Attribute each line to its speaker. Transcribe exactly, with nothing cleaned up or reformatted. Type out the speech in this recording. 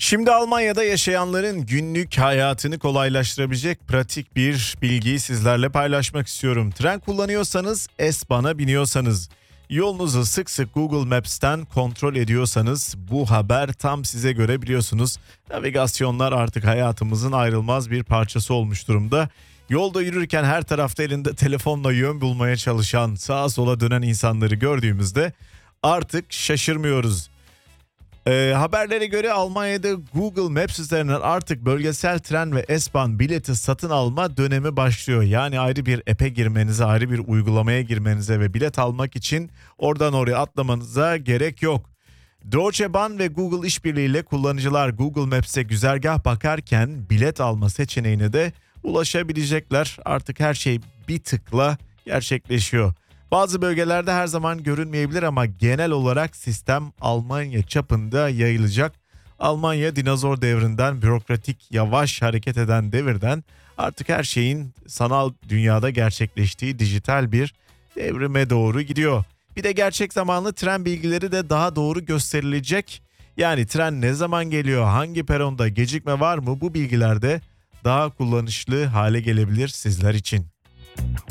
Speaker 1: Şimdi Almanya'da yaşayanların günlük hayatını kolaylaştırabilecek pratik bir bilgiyi sizlerle paylaşmak istiyorum. Tren kullanıyorsanız, S-Bahn'a biniyorsanız, yolunuzu sık sık Google Maps'ten kontrol ediyorsanız bu haber tam size göre, biliyorsunuz. Navigasyonlar artık hayatımızın ayrılmaz bir parçası olmuş durumda. Yolda yürürken her tarafta elinde telefonla yön bulmaya çalışan, sağa sola dönen insanları gördüğümüzde artık şaşırmıyoruz. Ee, haberlere göre Almanya'da Google Maps üzerinden artık bölgesel tren ve S-Bahn bileti satın alma dönemi başlıyor. Yani ayrı bir app'e girmenize, ayrı bir uygulamaya girmenize ve bilet almak için oradan oraya atlamanıza gerek yok. Deutsche Bahn ve Google işbirliğiyle kullanıcılar Google Maps'e güzergah bakarken bilet alma seçeneğine de ulaşabilecekler. Artık her şey bir tıkla gerçekleşiyor. Bazı bölgelerde her zaman görünmeyebilir ama genel olarak sistem Almanya çapında yayılacak. Almanya dinozor devrinden, bürokratik, yavaş hareket eden devirden artık her şeyin sanal dünyada gerçekleştiği dijital bir devrime doğru gidiyor. Bir de gerçek zamanlı tren bilgileri de daha doğru gösterilecek. Yani tren ne zaman geliyor, hangi peronda gecikme var mı, bu bilgiler de daha kullanışlı hale gelebilir sizler için.